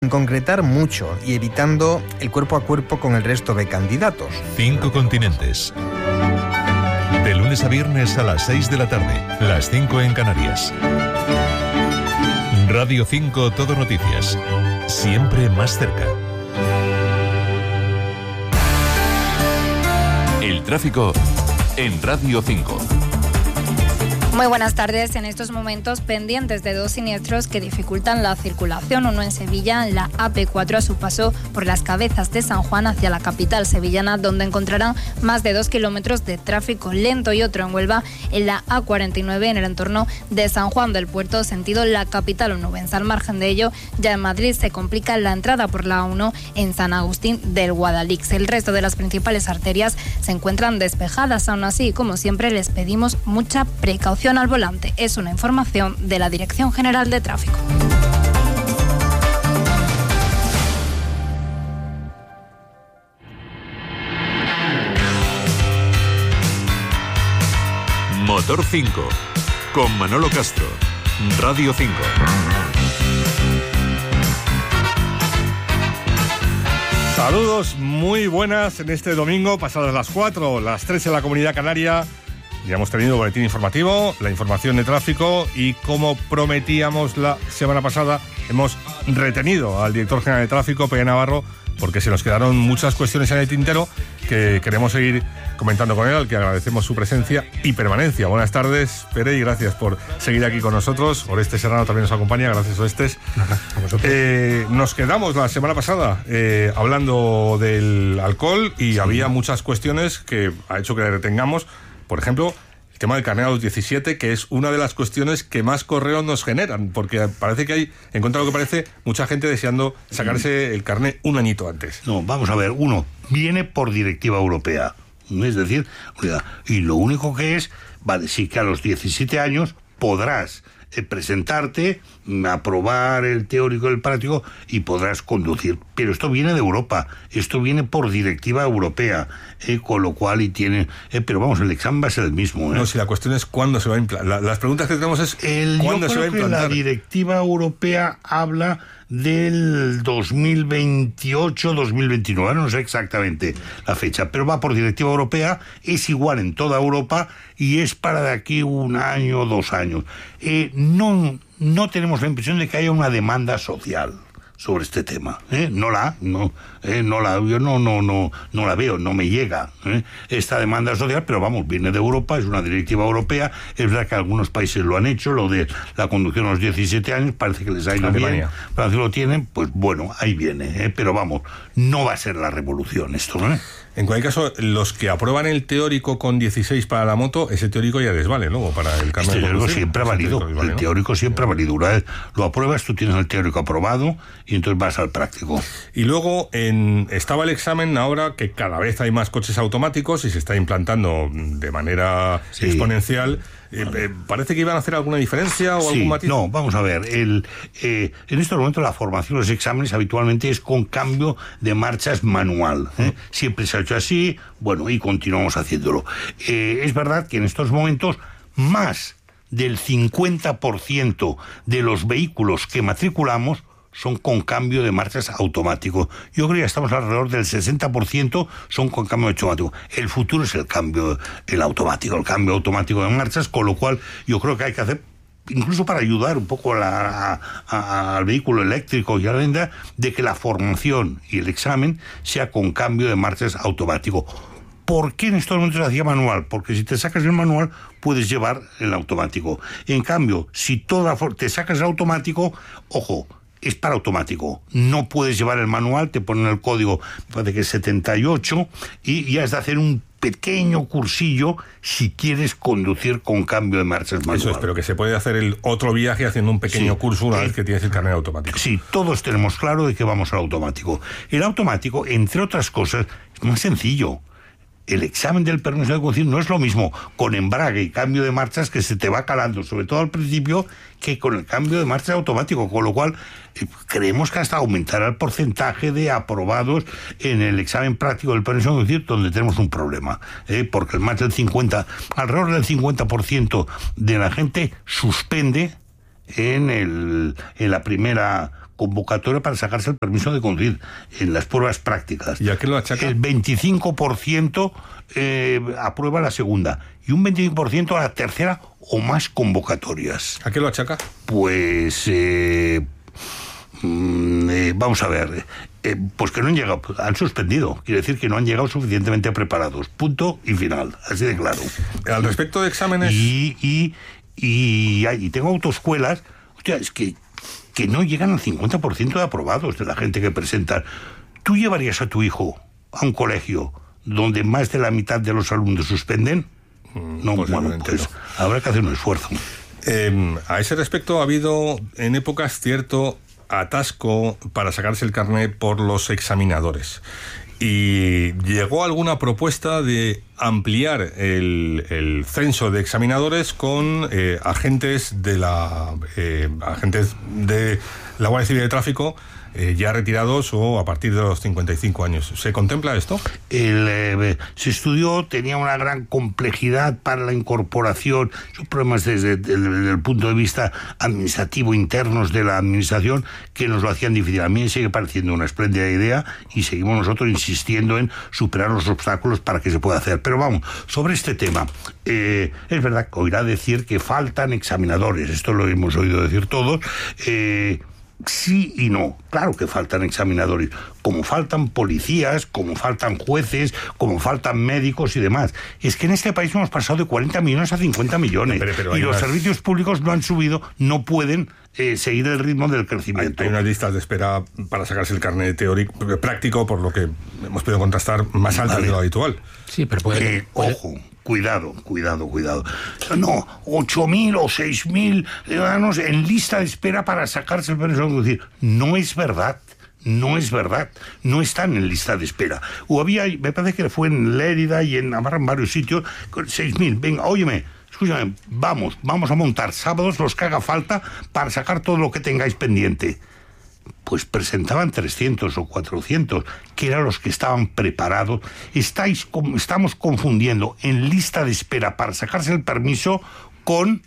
sin concretar mucho y evitando el cuerpo a cuerpo con el resto de candidatos. 5 continentes. De lunes a viernes a las 6 de la tarde, las 5 en Canarias. Radio 5 Todo Noticias. Siempre más cerca. El tráfico en Radio 5. Muy buenas tardes. En estos momentos pendientes de 2 siniestros que dificultan la circulación. Uno en Sevilla, en la AP4 a su paso por las Cabezas de San Juan hacia la capital sevillana, donde encontrarán más de 2 kilómetros de tráfico lento, y otro en Huelva, en la A49 en el entorno de San Juan del Puerto, sentido la capital onubense. Al margen de ello, ya en Madrid se complica la entrada por la A1 en San Agustín del Guadalix. El resto de las principales arterias se encuentran despejadas. Aún así, como siempre, les pedimos mucha precaución al volante. Es una información de la Dirección General de Tráfico. Motor 5, con Manolo Castro, Radio 5. Saludos, muy buenas en este domingo, pasadas las 4, las 3 en la Comunidad Canaria. Ya hemos tenido boletín informativo, la información de tráfico, y como prometíamos la semana pasada, hemos retenido al director general de tráfico, Pere Navarro, porque se nos quedaron muchas cuestiones en el tintero que queremos seguir comentando con él, al que agradecemos su presencia y permanencia. Buenas tardes, Pere, y gracias por seguir aquí con nosotros. Orestes Serrano también nos acompaña, gracias, Orestes. Nos quedamos la semana pasada hablando del alcohol, y sí, había muchas cuestiones que ha hecho que le retengamos. Por ejemplo, el tema del carnet a los 17, que es una de las cuestiones que más correos nos generan, porque parece que hay, en contra de lo que parece, mucha gente deseando sacarse el carnet un añito antes. No, vamos a ver, viene por directiva europea, es decir, y lo único que es, vale, sí que a los 17 años podrás presentarte, aprobar el teórico y el práctico y podrás conducir. Pero esto viene de Europa, esto viene por directiva europea, con lo cual pero vamos, el examen va a ser el mismo. No, si la cuestión es cuándo se va a implantar. Las preguntas que tenemos es cuándo se va a implantar. La directiva europea habla del 2028-2029, no sé exactamente la fecha, pero va por directiva europea, es igual en toda Europa y es para de aquí 1 año, 2 años. No tenemos la impresión de que haya una demanda social sobre este tema, yo no la veo, no me llega esta demanda social, pero vamos, viene de Europa, es una directiva europea. Es verdad que algunos países lo han hecho, lo de la conducción a los 17 años, parece que les ha ido bien, pero si lo tienen, pues bueno, ahí viene, pero vamos, no va a ser la revolución esto, En cualquier caso, los que aprueban el teórico con 16 para la moto, ese teórico ya les vale, luego para el carnet de conducir. Siempre ha valido, el teórico siempre ha valido. Una vez lo apruebas, tú tienes el teórico aprobado y entonces vas al práctico. Y luego estaba el examen ahora, que cada vez hay más coches automáticos y se está implantando de manera exponencial. ¿Parece que iban a hacer alguna diferencia o algún matiz? No, vamos a ver. En estos momentos la formación, los exámenes habitualmente es con cambio de marchas manual. Siempre se ha hecho así, bueno, y continuamos haciéndolo. Es verdad que en estos momentos más del 50% de los vehículos que matriculamos son con cambio de marchas automático. Yo creo que ya estamos alrededor del 60% son con cambio automático. El futuro es el cambio automático de marchas, con lo cual yo creo que hay que hacer, incluso para ayudar un poco al vehículo eléctrico y a la venta, de que la formación y el examen sea con cambio de marchas automático. ¿Por qué en estos momentos se hacía manual? Porque si te sacas el manual, puedes llevar el automático. En cambio, si te sacas el automático, ojo, es para automático. No puedes llevar el manual, te ponen el código, me parece que es 78, y ya has de hacer un pequeño cursillo si quieres conducir con cambio de marchas manual. Eso es, pero que se puede hacer el otro viaje haciendo un pequeño curso una vez que tienes el carnet automático. Sí, todos tenemos claro de que vamos al automático. El automático, entre otras cosas, es más sencillo. El examen del permiso de conducir no es lo mismo con embrague y cambio de marchas, que se te va calando, sobre todo al principio, que con el cambio de marcha automático, con lo cual creemos que hasta aumentará el porcentaje de aprobados en el examen práctico del permiso de conducir, donde tenemos un problema, porque alrededor del 50% de la gente suspende en la primera convocatoria para sacarse el permiso de conducir en las pruebas prácticas. ¿Y a qué lo achaca? El 25% aprueba la segunda y un 25% a la tercera o más convocatorias. ¿A qué lo achaca? Pues vamos a ver, pues que no han llegado, han suspendido, quiere decir que no han llegado suficientemente preparados, punto y final, así de claro. Al respecto de exámenes... Y tengo autoescuelas, hostia, es que no llegan al 50% de aprobados de la gente que presentan. ¿Tú llevarías a tu hijo a un colegio donde más de la mitad de los alumnos suspenden? No, bueno, pues habrá que hacer un esfuerzo. A ese respecto ha habido en épocas cierto atasco para sacarse el carnet por los examinadores. Y llegó alguna propuesta de ampliar el censo de examinadores con agentes de la Guardia Civil de Tráfico ya retirados o a partir de los 55 años. ¿Se contempla esto? Se estudió, tenía una gran complejidad para la incorporación, son problemas desde el punto de vista administrativo internos de la administración que nos lo hacían difícil. A mí me sigue pareciendo una espléndida idea y seguimos nosotros insistiendo en superar los obstáculos para que se pueda hacer. Pero vamos, sobre este tema, es verdad que oirá decir que faltan examinadores, esto lo hemos oído decir todos, sí y no. Claro que faltan examinadores, como faltan policías, como faltan jueces, como faltan médicos y demás. Es que en este país hemos pasado de 40 millones a 50 millones. Pero y los servicios públicos no han subido, no pueden seguir el ritmo del crecimiento. Hay unas listas de espera para sacarse el carnet teórico práctico, por lo que hemos podido contrastar, más altas de lo habitual. Sí, pero puede... Ojo. Cuidado. No, 8.000 o 6.000 ciudadanos en lista de espera para sacarse el permiso de conducir. No es verdad. No están en lista de espera. O había, me parece que fue en Lérida y en Navarra, en varios sitios, con 6.000. Venga, óyeme, escúchame, vamos a montar sábados los que haga falta para sacar todo lo que tengáis pendiente. Pues presentaban 300 o 400, que eran los que estaban preparados. Estamos confundiendo en lista de espera para sacarse el permiso con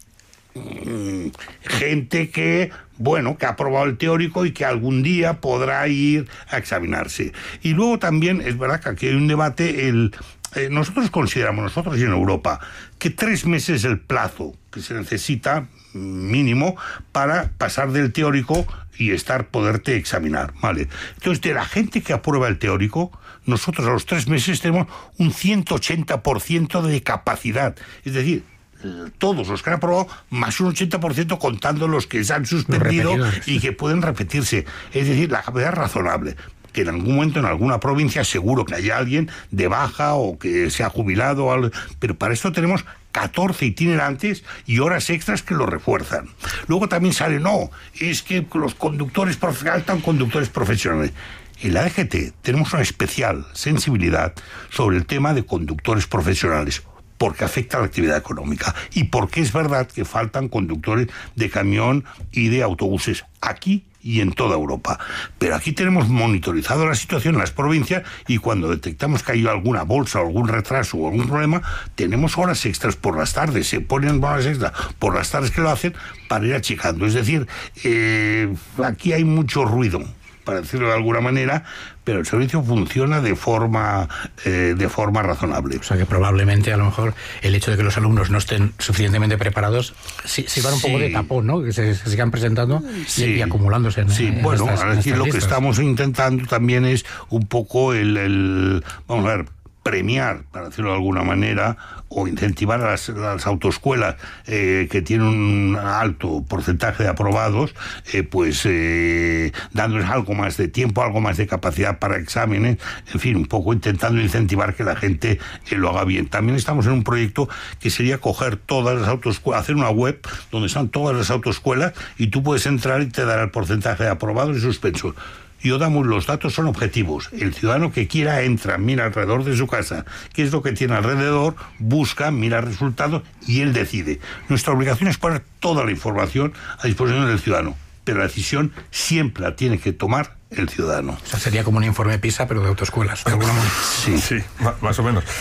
gente que ha aprobado el teórico y que algún día podrá ir a examinarse. Y luego también es verdad que aquí hay un debate, nosotros y en Europa, que 3 meses es el plazo que se necesita mínimo para pasar del teórico y poderte examinar, ¿vale? Entonces, de la gente que aprueba el teórico, nosotros a los 3 meses tenemos un 180% de capacidad. Es decir, todos los que han aprobado, más un 80% contando los que se han suspendido y que pueden repetirse. Es decir, la capacidad es razonable. Que en algún momento en alguna provincia seguro que haya alguien de baja o que se ha jubilado, pero para esto tenemos 14 itinerantes y horas extras que lo refuerzan. Luego también sale, es que los conductores faltan conductores profesionales. En la DGT tenemos una especial sensibilidad sobre el tema de conductores profesionales, porque afecta a la actividad económica y porque es verdad que faltan conductores de camión y de autobuses aquí y en toda Europa. Pero aquí tenemos monitorizado la situación en las provincias y cuando detectamos que hay alguna bolsa o algún retraso o algún problema, tenemos horas extras por las tardes, se ponen horas extras por las tardes que lo hacen para ir achicando. Es decir, aquí hay mucho ruido, para decirlo de alguna manera, pero el servicio funciona de forma razonable. O sea que probablemente a lo mejor el hecho de que los alumnos no estén suficientemente preparados sirva un poco de tapón, ¿no? Que se sigan presentando y acumulándose en bueno, estas lo que listas. estamos intentando también es un poco vamos a ver, premiar, para decirlo de alguna manera, o incentivar a las autoescuelas que tienen un alto porcentaje de aprobados, dándoles algo más de tiempo, algo más de capacidad para exámenes, en fin, un poco intentando incentivar que la gente lo haga bien. También estamos en un proyecto que sería coger todas las autoescuelas, hacer una web donde están todas las autoescuelas y tú puedes entrar y te dará el porcentaje de aprobados y suspensos. Los datos son objetivos. El ciudadano que quiera entra, mira alrededor de su casa, qué es lo que tiene alrededor, busca, mira resultados y él decide. Nuestra obligación es poner toda la información a disposición del ciudadano, pero la decisión siempre la tiene que tomar el ciudadano. O sea, sería como un informe PISA, pero de autoescuelas, de alguna manera. Sí, más o menos.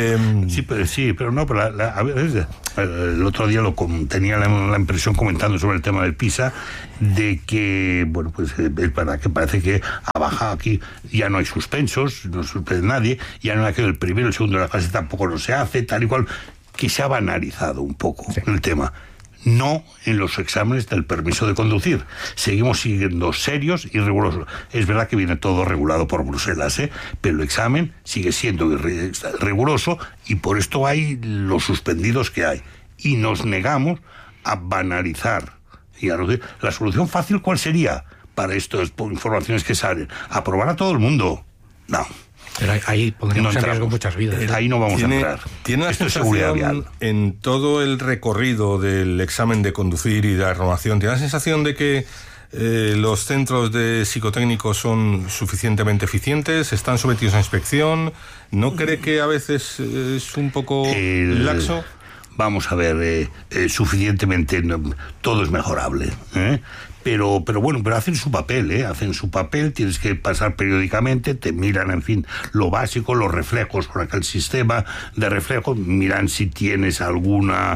Pero a ver, el otro día tenía la impresión comentando sobre el tema del PISA, de que, bueno, pues es verdad que parece que ha bajado aquí, ya no hay suspensos, no suspende nadie, ya no hay que el primero, el segundo de la fase tampoco no se hace, tal y cual, que se ha banalizado un poco el tema. No en los exámenes del permiso de conducir. Seguimos siendo serios y rigurosos. Es verdad que viene todo regulado por Bruselas, pero el examen sigue siendo riguroso y por esto hay los suspendidos que hay. Y nos negamos a banalizar. Y la solución fácil, ¿cuál sería para estas informaciones que salen? Aprobar a todo el mundo. No. Pero ahí pondríamos en riesgo muchas vidas. Ahí no vamos a entrar. ¿Tiene la sensación en todo el recorrido del examen de conducir y de la renovación, tiene la sensación de que los centros de psicotécnicos son suficientemente eficientes, están sometidos a inspección? ¿No cree que a veces es un poco laxo? Vamos a ver, suficientemente, todo es mejorable, Pero bueno, pero hacen su papel, tienes que pasar periódicamente, te miran, en fin, lo básico, los reflejos con aquel sistema de reflejos, miran si tienes alguna...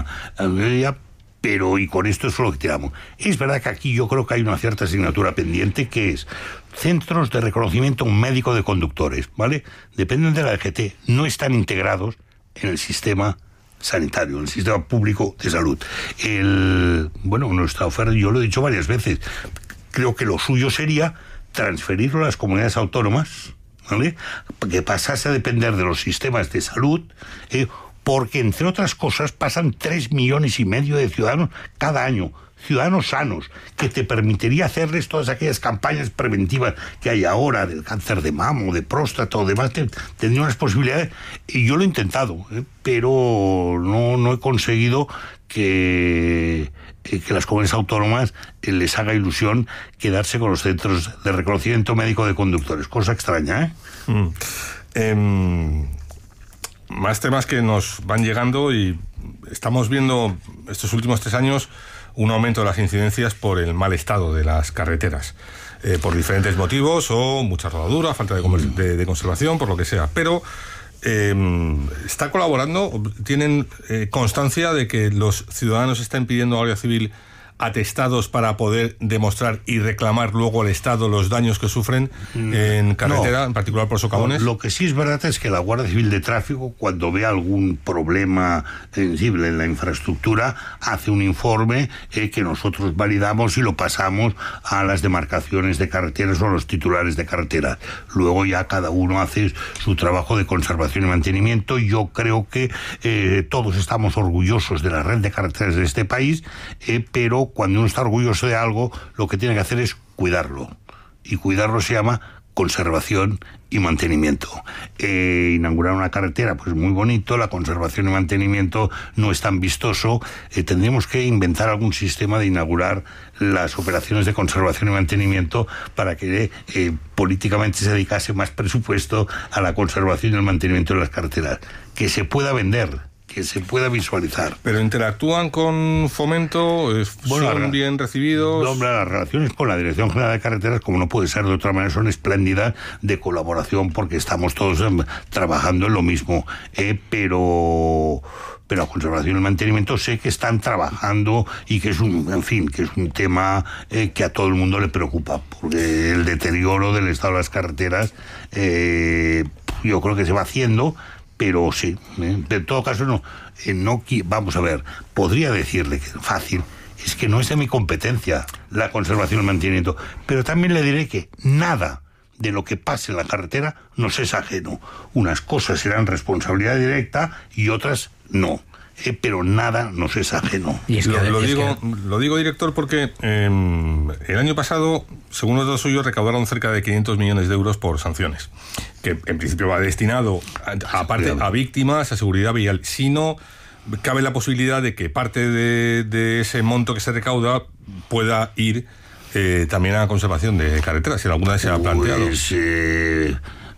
pero y con esto es lo que tiramos. Es verdad que aquí yo creo que hay una cierta asignatura pendiente, que es centros de reconocimiento médico de conductores, ¿vale? Dependen de la DGT, no están integrados en el sistema sanitario, en el sistema público de salud. Nuestra oferta, yo lo he dicho varias veces, creo que lo suyo sería transferirlo a las comunidades autónomas, ¿vale? Que pasase a depender de los sistemas de salud, porque entre otras cosas pasan 3,5 millones de ciudadanos cada año, ciudadanos sanos, que te permitiría hacerles todas aquellas campañas preventivas que hay ahora del cáncer de mama, de próstata o demás, tendría unas posibilidades, y yo lo he intentado, pero no he conseguido que las comunidades autónomas les haga ilusión quedarse con los centros de reconocimiento médico de conductores, cosa extraña, Más temas que nos van llegando, y estamos viendo estos últimos 3 años un aumento de las incidencias por el mal estado de las carreteras, por diferentes motivos, o mucha rodadura, falta de conservación, por lo que sea. Pero ¿está colaborando? ¿Tienen constancia de que los ciudadanos están pidiendo a la Guardia Civil atestados para poder demostrar y reclamar luego al Estado los daños que sufren en carretera, en particular por socavones? Lo que sí es verdad es que la Guardia Civil de Tráfico, cuando ve algún problema sensible en la infraestructura, hace un informe que nosotros validamos y lo pasamos a las demarcaciones de carreteras o a los titulares de carreteras. Luego ya cada uno hace su trabajo de conservación y mantenimiento. Yo creo que todos estamos orgullosos de la red de carreteras de este país, pero cuando uno está orgulloso de algo, lo que tiene que hacer es cuidarlo. Y cuidarlo se llama conservación y mantenimiento. Inaugurar una carretera, pues muy bonito, la conservación y mantenimiento no es tan vistoso. Tendríamos que inventar algún sistema de inaugurar las operaciones de conservación y mantenimiento para que políticamente se dedicase más presupuesto a la conservación y el mantenimiento de las carreteras. Que se pueda vender, que se pueda visualizar. ¿Pero interactúan con Fomento? ¿Son bien recibidos? No, las relaciones con la Dirección General de Carreteras, como no puede ser de otra manera, son espléndidas, de colaboración, porque estamos todos trabajando en lo mismo. Pero la conservación y el mantenimiento sé que están trabajando, y que es un tema que a todo el mundo le preocupa, porque el deterioro del estado de las carreteras yo creo que se va haciendo. Pero sí, en todo caso vamos a ver, podría decirle que fácil, es que no es de mi competencia la conservación y el mantenimiento, pero también le diré que nada de lo que pase en la carretera nos es ajeno. Unas cosas serán responsabilidad directa y otras no. Pero nada nos es ajeno. Y es que, lo digo, director, porque el año pasado, según los datos suyos, recaudaron cerca de 500 millones de euros por sanciones, que en principio va destinado a víctimas, a seguridad vial. Si no, cabe la posibilidad de que parte de ese monto que se recauda pueda ir también a la conservación de carreteras, si alguna vez se ha planteado.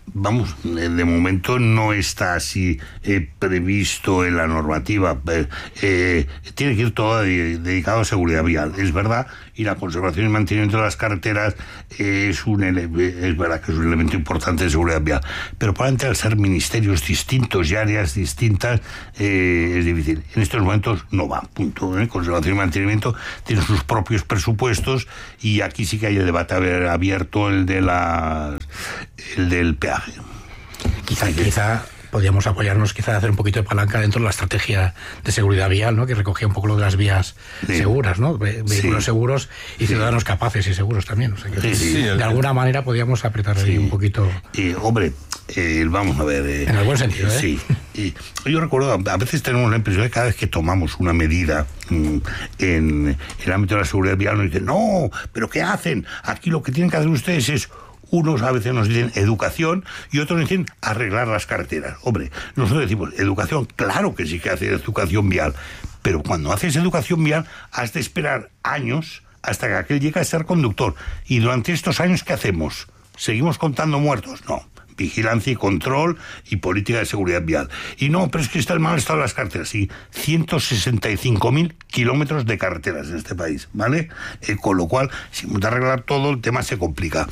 vamos, de momento no está así previsto en la normativa. Tiene que ir todo dedicado a seguridad vial, es verdad, y la conservación y mantenimiento de las carreteras es verdad que es un elemento importante de seguridad vial, pero probablemente al ser ministerios distintos y áreas distintas es difícil. En estos momentos no va, punto. Conservación y mantenimiento tienen sus propios presupuestos, y aquí sí que hay el debate abierto, el del peaje. Quizá podríamos apoyarnos, hacer un poquito de palanca dentro de la estrategia de seguridad vial, ¿no? Que recogía un poco lo de las vías seguras, ¿no? Vehículos seguros y ciudadanos capaces y seguros también. O sea, que de alguna manera podríamos apretar ahí un poquito. Hombre, vamos a ver. En el buen sentido, ¿eh? Sí. Yo recuerdo, a veces tenemos la impresión de que cada vez que tomamos una medida en el ámbito de la seguridad vial nos dicen, no, pero ¿qué hacen? Aquí lo que tienen que hacer ustedes es... Unos a veces nos dicen educación y otros nos dicen arreglar las carreteras. Hombre, nosotros decimos educación, claro que sí que hace educación vial, pero cuando haces educación vial has de esperar años hasta que aquel llegue a ser conductor. Y durante estos años, ¿qué hacemos? ¿Seguimos contando muertos? No. Vigilancia y control y política de seguridad vial. Y no, pero es que está el mal estado de las carreteras. Sí, 165.000 kilómetros de carreteras en este país, ¿vale? Con lo cual, si hemos de arreglar todo, el tema se complica.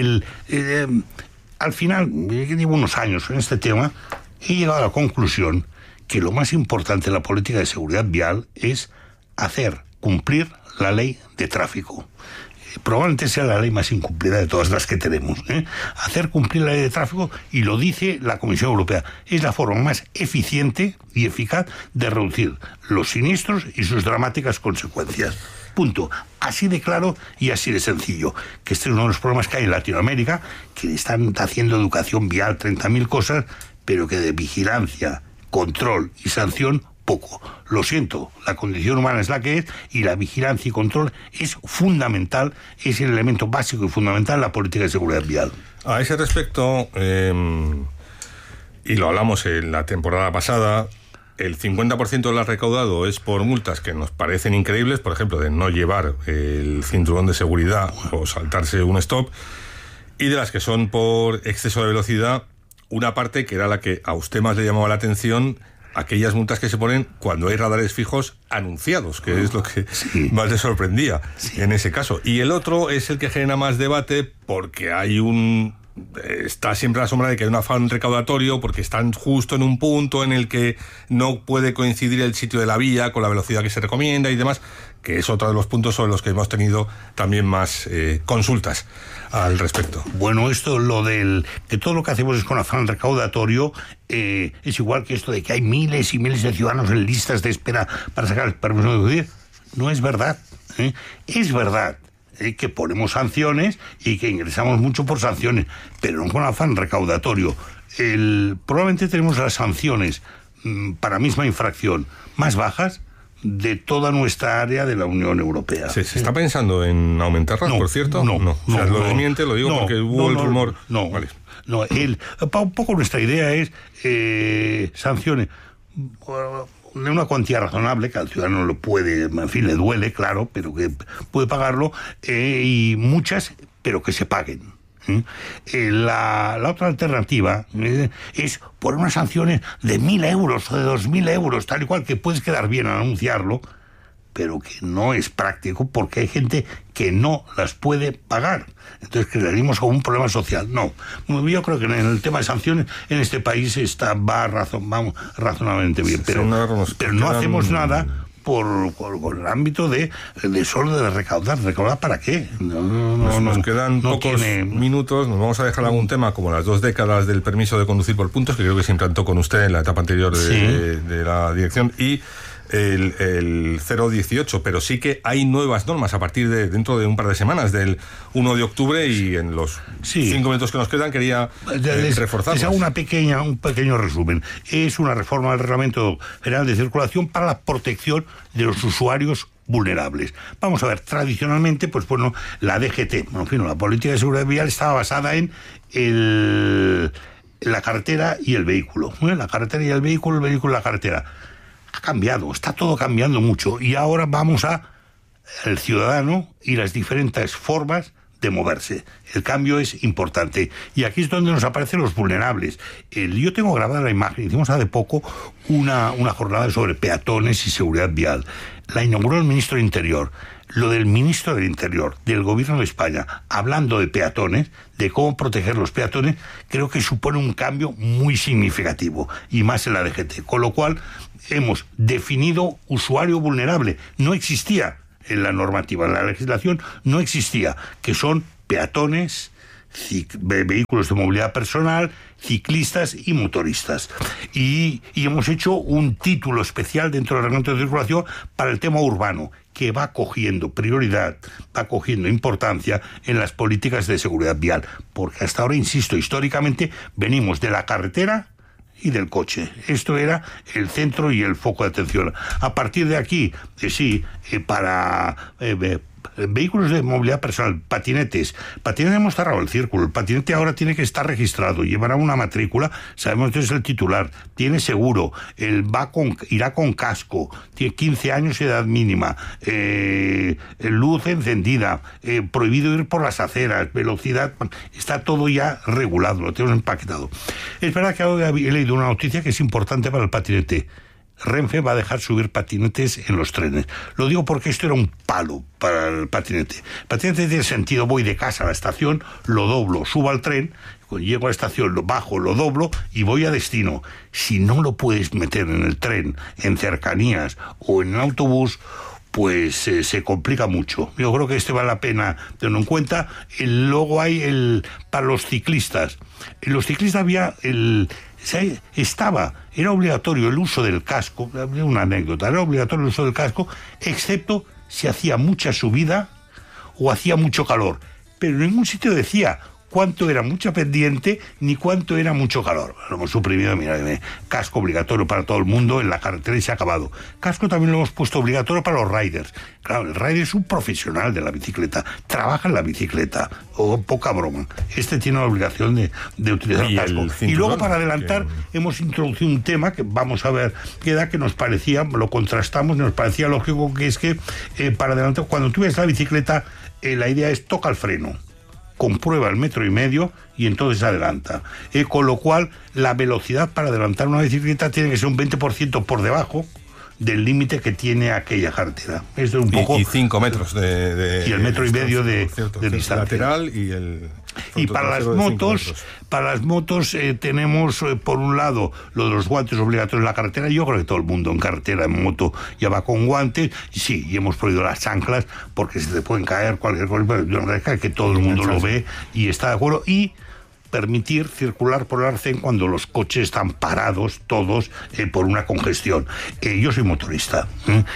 Al final, llevo unos años en este tema, he llegado a la conclusión que lo más importante en la política de seguridad vial es hacer cumplir la ley de tráfico. Probablemente sea la ley más incumplida de todas las que tenemos. Hacer cumplir la ley de tráfico, y lo dice la Comisión Europea, es la forma más eficiente y eficaz de reducir los siniestros y sus dramáticas consecuencias. Punto. Así de claro y así de sencillo. Que este es uno de los problemas que hay en Latinoamérica, que están haciendo educación vial, 30.000 cosas, pero que de vigilancia, control y sanción, poco. Lo siento, la condición humana es la que es, y la vigilancia y control es fundamental, es el elemento básico y fundamental de la política de seguridad vial. A ese respecto, y lo hablamos en la temporada pasada, el 50% de lo recaudado es por multas que nos parecen increíbles, por ejemplo, de no llevar el cinturón de seguridad o saltarse un stop, y de las que son por exceso de velocidad, una parte que era la que a usted más le llamaba la atención, aquellas multas que se ponen cuando hay radares fijos anunciados, que es lo que más le sorprendía en ese caso. Y el otro es el que genera más debate, porque está siempre a la sombra de que hay un afán recaudatorio, porque están justo en un punto en el que no puede coincidir el sitio de la vía con la velocidad que se recomienda y demás, que es otro de los puntos sobre los que hemos tenido también más consultas al respecto. Bueno, esto, lo del que todo lo que hacemos es con afán recaudatorio, es igual que esto de que hay miles y miles de ciudadanos en listas de espera para sacar el permiso de conducir. No es verdad. Es verdad que ponemos sanciones y que ingresamos mucho por sanciones, pero no con afán recaudatorio. Probablemente tenemos las sanciones para misma infracción más bajas de toda nuestra área de la Unión Europea. ¿Se está pensando en aumentarlas, por cierto? No. O sea, lo desmiente, lo digo porque hubo el rumor. Vale. Un poco nuestra idea es sanciones de una cuantía razonable, que al ciudadano lo puede, en fin, le duele, claro, pero que puede pagarlo, y muchas, pero que se paguen. La otra alternativa es poner unas sanciones de 1.000 euros o de 2.000 euros, tal y cual, que puedes quedar bien al anunciarlo, pero que no es práctico porque hay gente que no las puede pagar. Entonces crearíamos como un problema social. No, yo creo que en el tema de sanciones en este país va razonablemente bien, pero no hacemos nada por el ámbito de solo de recaudar. ¿Recaudar para qué? Nos quedan pocos minutos. Nos vamos a dejar algún tema como las 2 décadas del permiso de conducir por puntos, que creo que se implantó con usted en la etapa anterior de la dirección, y el 018, pero sí que hay nuevas normas a partir de dentro de un par de semanas, del 1 de octubre, y en los 5 minutos que nos quedan quería reforzarlos. Les hago un pequeño resumen. Es una reforma del Reglamento General de Circulación para la protección de los usuarios vulnerables. Vamos a ver, tradicionalmente, la DGT, la política de seguridad vial estaba basada en la carretera y el vehículo. La carretera y el vehículo y la carretera. Ha cambiado, está todo cambiando mucho, y ahora vamos al ciudadano y las diferentes formas de moverse. El cambio es importante. Y aquí es donde nos aparecen los vulnerables. Yo tengo grabada la imagen. Hicimos hace poco una jornada sobre peatones y seguridad vial. La inauguró el ministro de Interior. Lo del ministro del Interior, del Gobierno de España, hablando de peatones, de cómo proteger los peatones, creo que supone un cambio muy significativo, y más en la DGT. Con lo cual, hemos definido usuario vulnerable. No existía en la normativa, en la legislación no existía, que son peatones, vehículos de movilidad personal, ciclistas y motoristas. Y hemos hecho un título especial dentro del reglamento de circulación para el tema urbano, que va cogiendo prioridad, va cogiendo importancia en las políticas de seguridad vial. Porque hasta ahora, insisto, históricamente venimos de la carretera y del coche. Esto era el centro y el foco de atención. A partir de aquí, para vehículos de movilidad personal, patinetes hemos cerrado el círculo. El patinete ahora tiene que estar registrado, llevará una matrícula, sabemos que es el titular, tiene seguro, irá con casco, tiene 15 años de edad mínima, luz encendida, prohibido ir por las aceras, velocidad, está todo ya regulado, lo tenemos empaquetado. Es verdad que ahora he leído una noticia que es importante para el patinete. Renfe va a dejar subir patinetes en los trenes. Lo digo porque esto era un palo para el patinete. El patinete tiene sentido, voy de casa a la estación, lo doblo, subo al tren, cuando llego a la estación lo bajo, lo doblo y voy a destino. Si no lo puedes meter en el tren, en cercanías o en el autobús, pues se complica mucho. Yo creo que vale la pena tenerlo en cuenta. Luego hay para los ciclistas. En los ciclistas era obligatorio el uso del casco, una anécdota, era obligatorio el uso del casco, excepto si hacía mucha subida o hacía mucho calor. Pero en ningún sitio decía cuánto era mucha pendiente ni cuánto era mucho calor. Lo hemos suprimido, mira, casco obligatorio para todo el mundo en la carretera y se ha acabado. Casco también lo hemos puesto obligatorio para los riders. Claro, el rider es un profesional de la bicicleta, trabaja en la bicicleta, o poca broma. Tiene la obligación de utilizar el casco. Y luego, para adelantar, hemos introducido un tema que vamos a ver qué da, que nos parecía, lo contrastamos, nos parecía lógico, que es que para adelantar, cuando tú ves la bicicleta, la idea es toca el freno, comprueba el 1,5 metros y entonces adelanta. Con lo cual, la velocidad para adelantar una bicicleta tiene que ser un 20% por debajo del límite que tiene aquella carretera. Esto es un poco... Y 5 metros y el 1,5 metros de distancia. Lateral y el... Y para las motos tenemos, por un lado, lo de los guantes obligatorios en la carretera. Yo creo que todo el mundo en carretera, en moto, ya va con guantes. Sí, y hemos prohibido las chanclas porque se te pueden caer cualquier cosa, pero que todo el mundo lo ve y está de acuerdo. Y permitir circular por el arcén cuando los coches están parados todos por una congestión. Yo soy motorista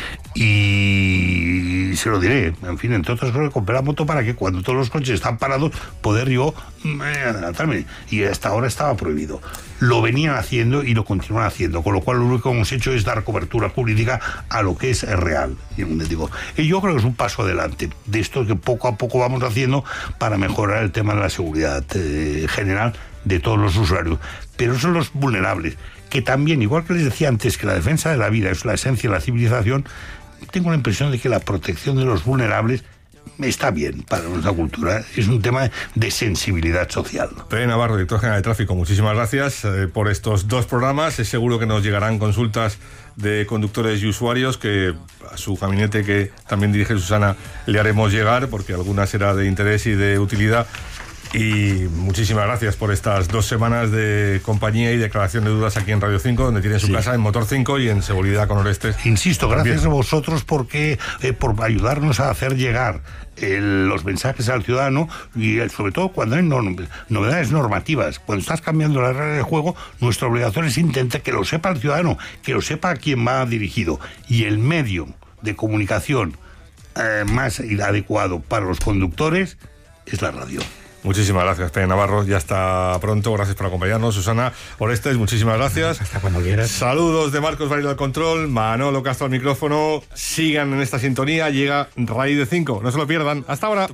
y se lo diré, en fin, entre otras cosas, compré la moto para que cuando todos los coches están parados poder yo adelantarme, y hasta ahora estaba prohibido. Lo venían haciendo y lo continúan haciendo, con lo cual lo único que hemos hecho es dar cobertura jurídica a lo que es real. Y yo creo que es un paso adelante de esto que poco a poco vamos haciendo para mejorar el tema de la seguridad general de todos los usuarios. Pero son los vulnerables, que también, igual que les decía antes, que la defensa de la vida es la esencia de la civilización, tengo la impresión de que la protección de los vulnerables está bien para nuestra cultura. Es un tema de sensibilidad social. Pere Navarro, director general de Tráfico, muchísimas gracias por estos 2 programas. Es seguro que nos llegarán consultas de conductores y usuarios que a su gabinete, que también dirige Susana, le haremos llegar, porque alguna será de interés y de utilidad. Y muchísimas gracias por estas 2 semanas de compañía y declaración de dudas aquí en Radio 5, donde tiene su casa, en Motor 5 y en Seguridad con Orestes. Insisto, gracias a vosotros porque por ayudarnos a hacer llegar los mensajes al ciudadano, y sobre todo cuando hay novedades normativas. Cuando estás cambiando las reglas de juego, nuestra obligación es intentar que lo sepa el ciudadano, que lo sepa a quien va dirigido. Y el medio de comunicación más adecuado para los conductores es la radio. Muchísimas gracias, Pere Navarro. Ya hasta pronto. Gracias por acompañarnos. Susana Orestes, muchísimas gracias. Hasta cuando quieras. Saludos de Marcos Varela al control, Manolo Castro al micrófono. Sigan en esta sintonía. Llega Raíz de 5. No se lo pierdan. Hasta ahora.